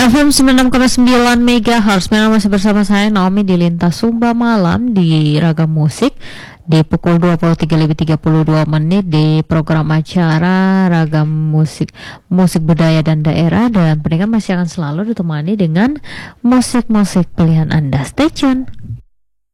FM 96,9 MHz. Memang masih bersama saya Naomi di Lintas Sumba Malam di Ragam Musik di pukul 23:32 di program acara Ragam Musik, Musik Budaya dan Daerah, dan pendengar masih akan selalu ditemani dengan musik-musik pilihan Anda. Stay tune.